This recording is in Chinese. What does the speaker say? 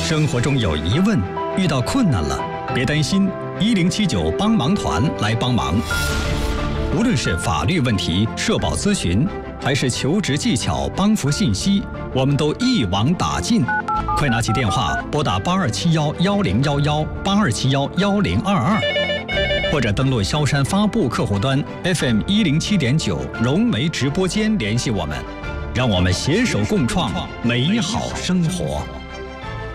生活中有疑问，遇到困难了，别担心，1079帮忙团来帮忙。无论是法律问题、社保咨询，还是求职技巧、帮扶信息，我们都一网打尽。快拿起电话拨打8271101182711022，或者登录萧山发布客户端 FM107.9融媒直播间联系我们，让我们携手共创美好生活。